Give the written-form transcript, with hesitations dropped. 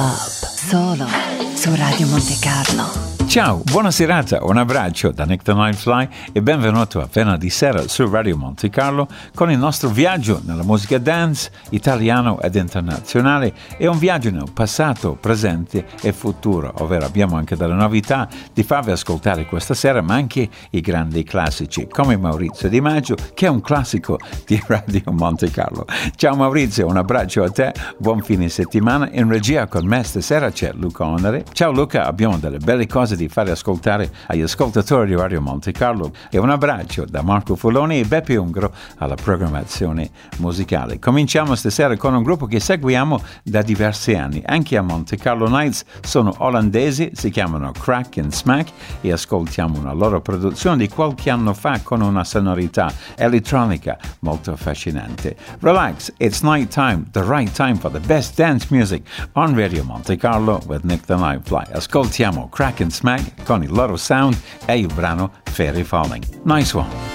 Club, solo su Radio Monte Carlo. Ciao, buona serata, un abbraccio da Nick the Nightfly e benvenuto a venerdì sera su Radio Monte Carlo con il nostro viaggio nella musica dance italiano ed internazionale e un viaggio nel passato, presente e futuro, ovvero abbiamo anche delle novità di farvi ascoltare questa sera, ma anche i grandi classici, come Maurizio Di Maggio, che è un classico di Radio Monte Carlo. Ciao Maurizio, un abbraccio a te, buon fine settimana. In regia con me stasera c'è Luca Onere. Ciao Luca, abbiamo delle belle cose di fare ascoltare agli ascoltatori di Radio Monte Carlo e un abbraccio da Marco Foloni e Beppe Ungro alla programmazione musicale. Cominciamo stasera con un gruppo che seguiamo da diversi anni, anche a Monte Carlo Nights, sono olandesi, si chiamano Crack and Smack e ascoltiamo una loro produzione di qualche anno fa con una sonorità elettronica molto affascinante. Relax, it's night time, the right time for the best dance music on Radio Monte Carlo with Nick the Nightfly. Ascoltiamo Crack and Smack con il loro sound e il brano Fairy Falling. Nice one.